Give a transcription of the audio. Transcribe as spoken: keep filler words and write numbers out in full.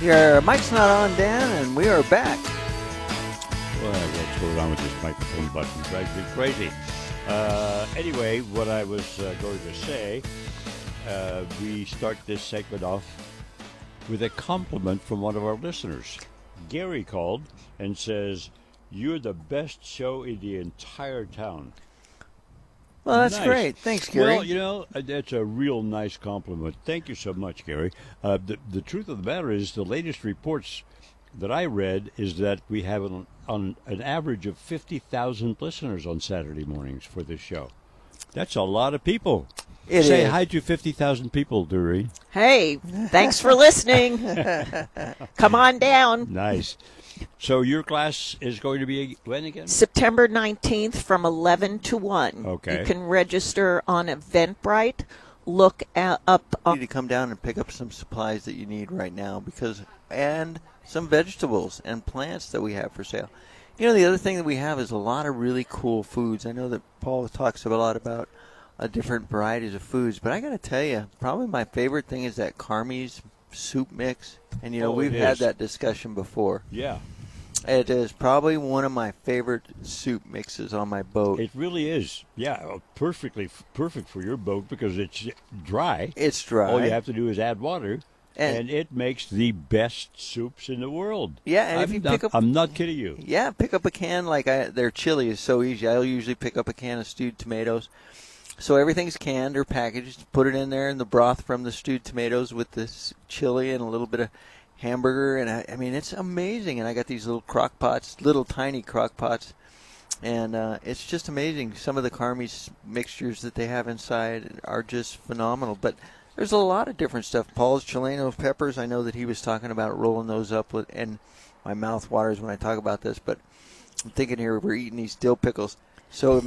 Your mic's not on, Dan, and we are back. Well, what's going on with this microphone button? Drives me crazy. Uh, anyway, what I was uh, going to say, uh, we start this segment off with a compliment from one of our listeners. Gary called and says, "You're the best show in the entire town." Well, that's Nice. great. Thanks, Gary. Well, you know, uh, that's a real nice compliment. Thank you so much, Gary. Uh, the, the truth of the matter is the latest reports that I read is that we have an, on an average of fifty thousand listeners on Saturday mornings for this show. That's a lot of people. It Say is. hi to fifty thousand people, Doreen. Hey, thanks for listening. Come on down. Nice. So your class is going to be when again? September nineteenth from eleven to one. Okay. You can register on Eventbrite. Look at, up You on need to come down and pick up some supplies that you need right now, because and some vegetables and plants that we have for sale. You know, the other thing that we have is a lot of really cool foods. I know that Paul talks a lot about uh, different varieties of foods, but I got to tell you, probably my favorite thing is that Carmi's soup mix. And, you know, Oh, we've it had is. that discussion before. Yeah, It is probably one of my favorite soup mixes on my boat. it really is. Yeah, uh, perfectly f- perfect for your boat because it's dry. It's dry. All you have to do is add water, and, And- it makes the best soups in the world. Yeah, and I'm if you not, pick up- I'm not kidding you. Yeah, pick up a can. Like I, their chili is so easy. I'll usually pick up a can of stewed tomatoes. So everything's canned or packaged. Put it in there in the broth from the stewed tomatoes with this chili and a little bit of hamburger. And I, I mean, it's amazing. And I got these little crock pots, little tiny crock pots. And uh, it's just amazing. Some of the Carmi's mixtures that they have inside are just phenomenal. But there's a lot of different stuff. Paul's Chileno peppers, I know that he was talking about rolling those up with, and my mouth waters when I talk about this, but I'm thinking here we're eating these dill pickles. So